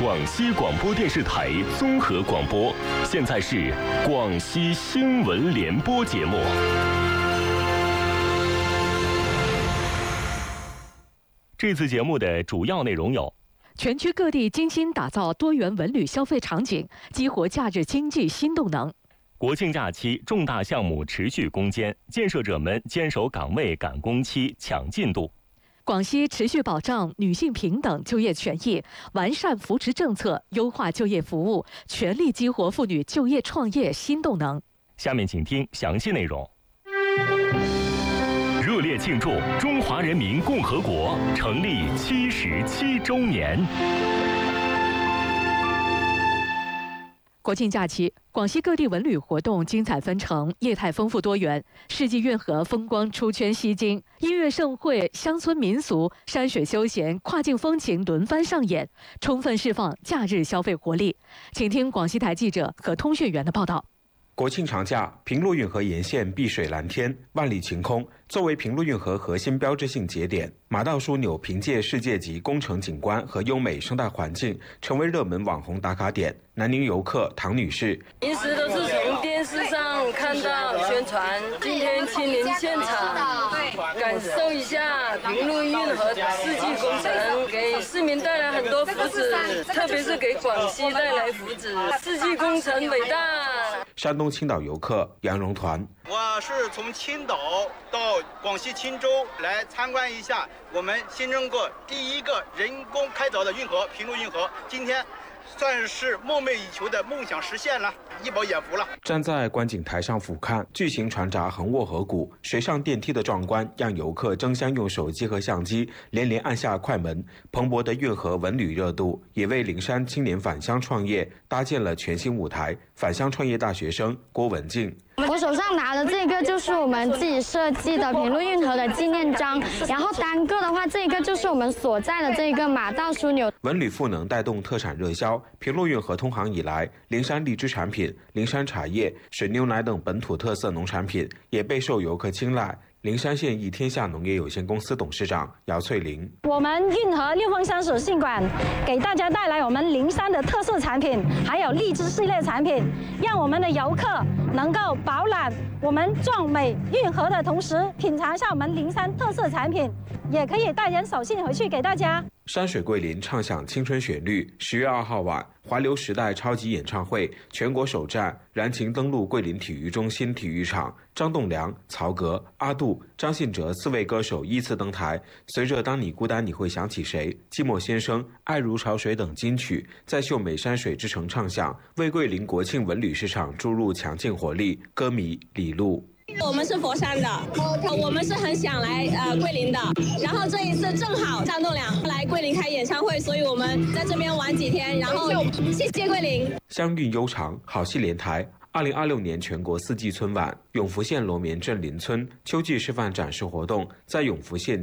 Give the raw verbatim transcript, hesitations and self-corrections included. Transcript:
广西广播电视台综合广播，现在是广西新闻联播节目。这次节目的主要内容有： 全区各地精心打造多元文旅消费场景，激活假日经济新动能。 国庆假期重大项目持续攻坚，建设者们坚守岗位、赶工期、抢进度。 广西持续保障女性平等就业权益，完善扶持政策，优化就业服务，全力激活妇女就业创业新动能。 下面请听详细内容。热烈庆祝中华人民共和国成立七十七周年。 国庆假期，广西各地文旅活动精彩纷呈，业态丰富多元，世纪运河风光出圈吸睛，音乐盛会、乡村民俗、山水休闲、跨境风情轮番上演，充分释放假日消费活力。请听广西台记者和通讯员的报道。 国庆长假，平陆运河沿线碧水蓝天，万里晴空。作为平陆运河核心标志性节点，马道枢纽凭借世界级工程景观和优美生态环境，成为热门网红打卡点。南宁游客唐女士： 平时都是从电视上看到宣传，今天亲临现场，感受一下平陆运河世纪工程给市民带来很多福祉，特别是给广西带来福祉。世纪工程伟大。 山东青岛游客杨荣团： 我是从青岛到广西钦州来参观一下我们新中国第一个人工开凿的运河平陆运河，今天算是梦寐以求的梦想实现了，一饱眼福了。 站在观景台上俯瞰巨型船闸横卧河谷，水上电梯的壮观让游客争相用手机和相机连连按下快门。蓬勃的运河文旅热度也为灵山青年返乡创业搭建了全新舞台。返乡创业大学生郭文静： 我手上拿的这个就是我们自己设计的平陆运河的纪念章，然后单个的话，这个就是我们所在的这个马道枢纽。 文旅赋能带动特产热销，平陆运河通航以来，灵山荔枝产品、灵山茶叶、水牛奶等本土特色农产品也备受游客青睐。灵山县益天下农业有限公司董事长姚翠玲： 我们运河六峰山水性馆给大家带来我们灵山的特色产品，还有荔枝系列产品，让我们的游客能够饱览我们壮美运河的同时，品尝一下我们灵山特色产品，也可以带点手信回去给大家。 山水桂林唱响青春旋律。十月二号晚，华流时代超级演唱会全国首站燃情登陆桂林体育中心体育场，张栋梁、曹格、阿杜、张信哲四位歌手依次登台。随着《当你孤单你会想起谁》、《寂寞先生》、《爱如潮水》等金曲在秀美山水之城唱响，为桂林国庆文旅市场注入强劲活力。歌迷李璐： 我们是佛山的，我们是很想来呃桂林的，然后这一次正好张栋梁来桂林开演唱会，所以我们在这边玩几天，然后谢谢桂林。 乡韵悠长，好戏连台。二零二六年全国四季春晚，永福县罗棉镇林村秋季示范展示活动在永福县